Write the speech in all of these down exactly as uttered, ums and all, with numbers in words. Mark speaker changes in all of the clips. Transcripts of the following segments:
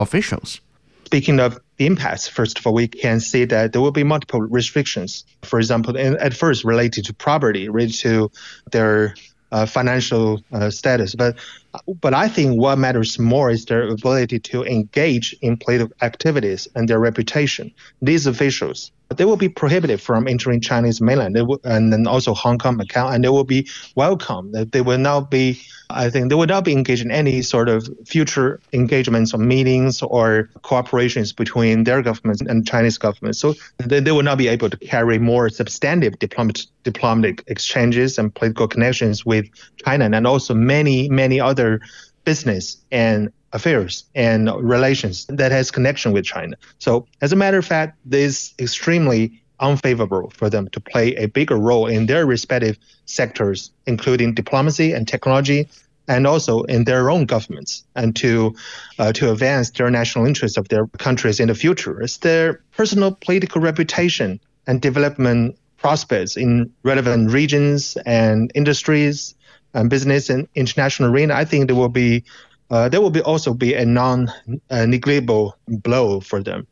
Speaker 1: officials?
Speaker 2: Speaking of the impacts, first of all, we can see that there will be multiple restrictions. For example, at first related to property, related to their uh, financial uh, status. But but I think what matters more is their ability to engage in political activities and their reputation. These officials, they will be prohibited from entering Chinese mainland they will, and then also Hong Kong, Macau, and they will be welcome. They will not be, I think, they will not be engaged in any sort of future engagements or meetings or cooperations between their governments and Chinese government. So they, they will not be able to carry more substantive diplomat, diplomatic exchanges and political connections with China and also many, many other business and affairs and relations that has connection with China. So as a matter of fact, this is extremely unfavorable for them to play a bigger role in their respective sectors, including diplomacy and technology, and also in their own governments, and to uh, to advance their national interests of their countries in the future. It's their personal political reputation and development prospects in relevant regions and industries and business and international arena. I think there will be Uh, there will be also be a non-negligible blow for them.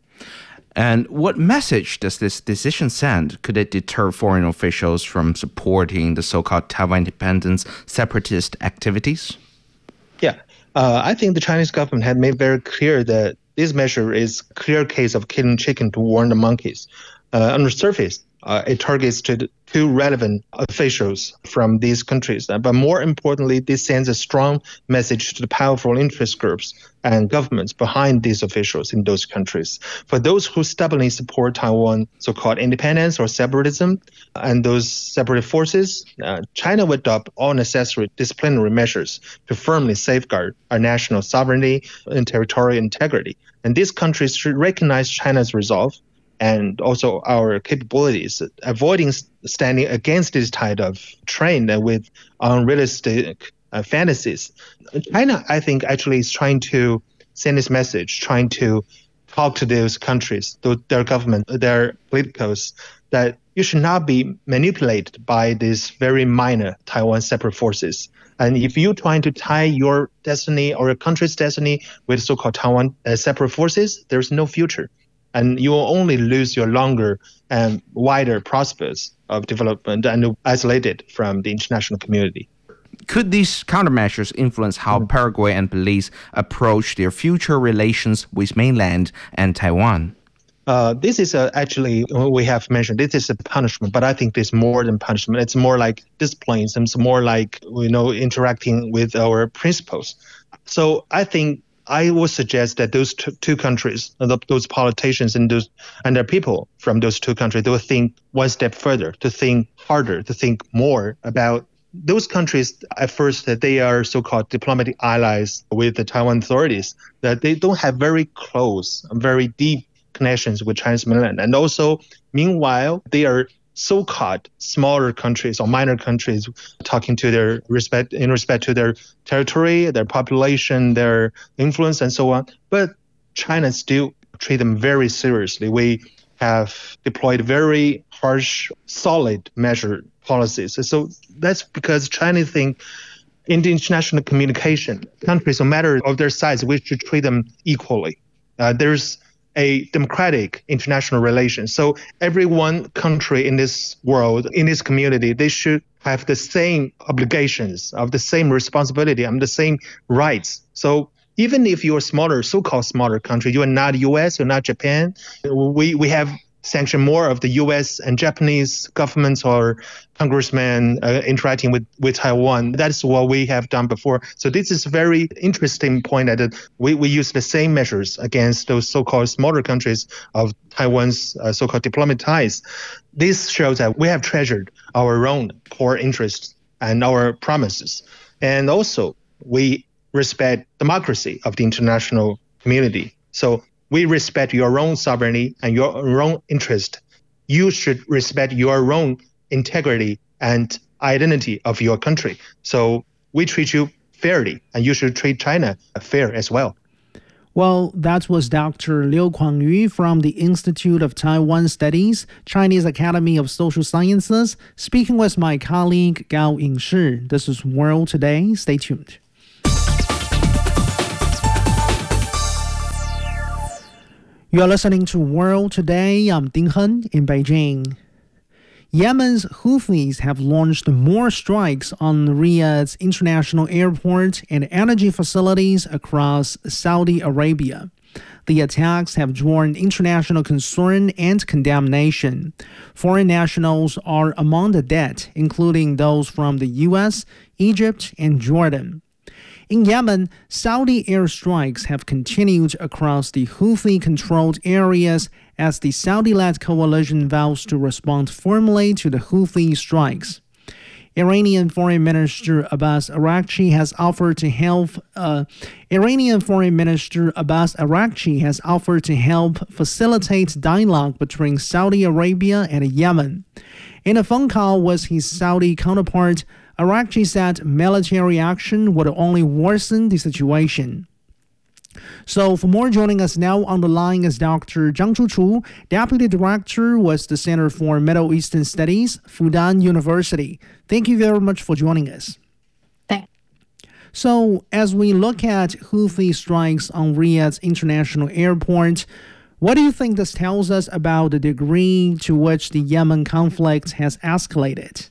Speaker 1: And what message does this decision send? Could it deter foreign officials from supporting the so-called Taiwan independence separatist activities?
Speaker 2: Yeah, uh, I think the Chinese government had made very clear that this measure is a clear case of killing chicken to warn the monkeys. Uh, on the surface, Uh, it targets to the two relevant officials from these countries. Uh, but more importantly, this sends a strong message to the powerful interest groups and governments behind these officials in those countries. For those who stubbornly support Taiwan so-called independence or separatism and those separatist forces, uh, China will adopt all necessary disciplinary measures to firmly safeguard our national sovereignty and territorial integrity. And these countries should recognize China's resolve and also our capabilities, avoiding standing against this tide of trend with unrealistic uh, fantasies. China, I think, actually is trying to send this message, trying to talk to those countries, to their government, their politicals, that you should not be manipulated by these very minor Taiwan separate forces. And if you're trying to tie your destiny or your country's destiny with so-called Taiwan uh, separate forces, there's no future. And you will only lose your longer and wider prospects of development and isolated from the international community.
Speaker 1: Could these countermeasures influence how mm-hmm. Paraguay and Belize approach their future relations with mainland and Taiwan?
Speaker 2: Uh, this is uh, actually, we have mentioned, this is a punishment, but I think it's more than punishment. It's more like discipline. It's more like, you know, interacting with our principles. So I think I would suggest that those two, two countries, those politicians and those and their people from those two countries, they will think one step further, to think harder, to think more about those countries. At first, that they are so-called diplomatic allies with the Taiwan authorities, that they don't have very close, very deep connections with Chinese mainland, and also meanwhile they are so-called smaller countries or minor countries talking to their respect in respect to their territory, their population, their influence, and so on. But China still treat them very seriously. We have deployed very harsh, solid measure policies. So that's because China think in the international communication, countries, no matter of their size, we should treat them equally. Uh, there's a democratic international relation. So every one country in this world, in this community, they should have the same obligations, of the same responsibility, and the same rights. So even if you're a smaller, so-called smaller country, you are not U S, you're not Japan, we, we have sanctioned more of the U S and Japanese governments or congressmen uh, interacting with, with Taiwan. That's what we have done before. So this is a very interesting point that we, we use the same measures against those so-called smaller countries of Taiwan's uh, so-called diplomatic ties. This shows that we have treasured our own core interests and our promises. And also, we respect democracy of the international community. So we respect your own sovereignty and your own interest. You should respect your own integrity and identity of your country. So we treat you fairly, and you should treat China fair as well.
Speaker 3: Well, that was Doctor Liu Kuang-yu from the Institute of Taiwan Studies, Chinese Academy of Social Sciences, speaking with my colleague Gao Yingshi. This is World Today. Stay tuned. You are listening to World Today. I'm Ding Hen in Beijing. Yemen's Houthis have launched more strikes on Riyadh's international airport and energy facilities across Saudi Arabia. The attacks have drawn international concern and condemnation. Foreign nationals are among the dead, including those from the U S, Egypt, and Jordan. In Yemen, Saudi airstrikes have continued across the Houthi-controlled areas as the Saudi-led coalition vows to respond firmly to the Houthi strikes. Iranian Foreign Minister Abbas Araghchi has offered to help. Uh, Iranian Foreign Minister Abbas Araghchi has offered to help facilitate dialogue between Saudi Arabia and Yemen. In a phone call with his Saudi counterpart, Araghchi said military action would only worsen the situation. So for more, joining us now on the line is Doctor Zhang Chuchu, Deputy Director with the Center for Middle Eastern Studies, Fudan University. Thank you very much for joining us.
Speaker 4: Thanks.
Speaker 3: So as we look at Houthi strikes on Riyadh's international airport, what do you think this tells us about the degree to which the Yemen conflict has escalated?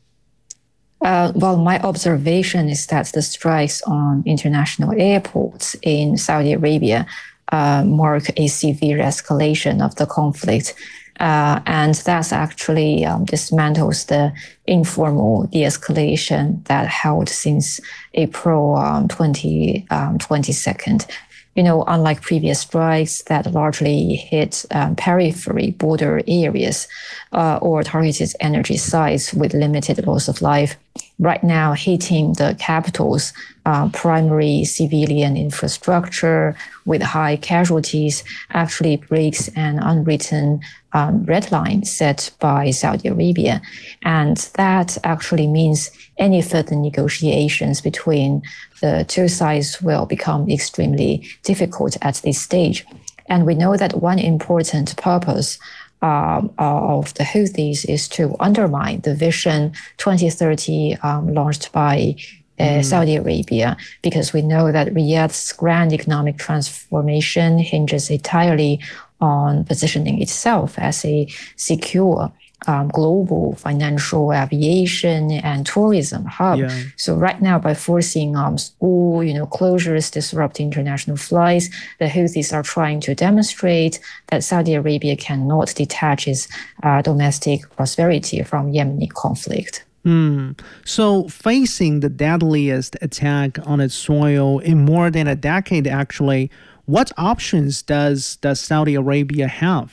Speaker 4: Uh, well, my observation is that the strikes on international airports in Saudi Arabia uh, mark a severe escalation of the conflict. Uh, and that's actually um, dismantles the informal de-escalation that held since April um, twenty twenty-second. You know, unlike previous strikes that largely hit um, periphery border areas uh, or targeted energy sites with limited loss of life, right now hitting the capital's uh, primary civilian infrastructure with high casualties actually breaks an unwritten um, red line set by Saudi Arabia. And that actually means any further negotiations between the two sides will become extremely difficult at this stage. And we know that one important purpose um, of the Houthis is to undermine the Vision twenty thirty um, launched by uh, mm. Saudi Arabia, because we know that Riyadh's grand economic transformation hinges entirely on positioning itself as a secure Um, global financial, aviation, and tourism hub.
Speaker 3: Yeah.
Speaker 4: So right now, by forcing um, school, you know, closures, disrupting international flights, the Houthis are trying to demonstrate that Saudi Arabia cannot detach its uh, domestic prosperity from Yemeni conflict.
Speaker 3: Mm. So facing the deadliest attack on its soil in more than a decade, actually, what options does, does Saudi Arabia have?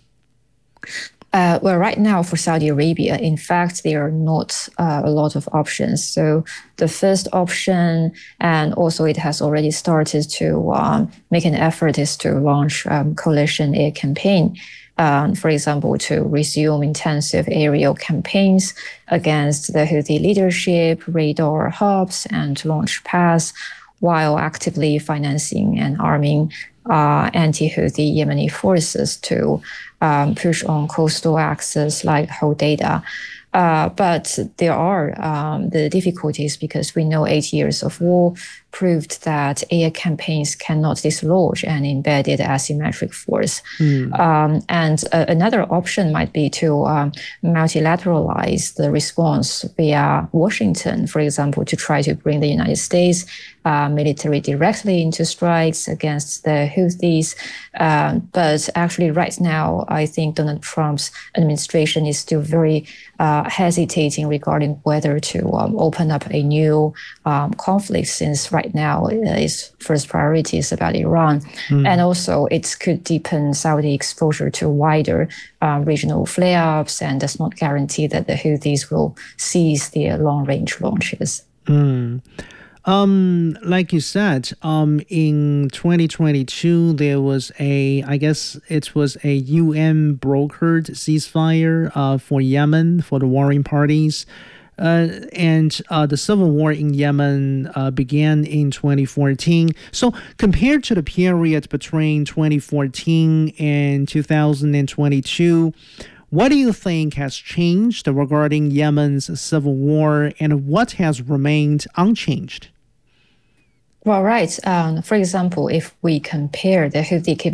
Speaker 4: Uh, well, right now for Saudi Arabia, in fact, there are not uh, a lot of options. So the first option, and also it has already started to um, make an effort, is to launch um, coalition air campaign. Um, for example, to resume intensive aerial campaigns against the Houthi leadership, radar hubs, and launch pads, while actively financing and arming uh, anti-Houthi Yemeni forces to um, push on coastal access like Hodeidah. Uh, but there are um, the difficulties because we know eight years of war proved that air campaigns cannot dislodge an embedded asymmetric force. Mm. Um, and uh, another option might be to um, multilateralize the response via Washington, for example, to try to bring the United States uh, military directly into strikes against the Houthis. Um, but actually right now, I think Donald Trump's administration is still very uh, hesitating regarding whether to um, open up a new um, conflict, since right now its first priority is about Iran. Mm. And also it could deepen Saudi exposure to wider um, regional flare-ups and does not guarantee that the Houthis will cease their long-range launches.
Speaker 3: Mm. Um, like you said, um, in twenty twenty-two, there was a, I guess it was a U N brokered ceasefire uh, for Yemen, for the warring parties. Uh, and uh, the civil war in Yemen uh, began in twenty fourteen. So compared to the period between twenty fourteen and two thousand twenty-two, what do you think has changed regarding Yemen's civil war, and what has remained unchanged?
Speaker 4: Well, right. Um, for example, if we compare the Houthi capability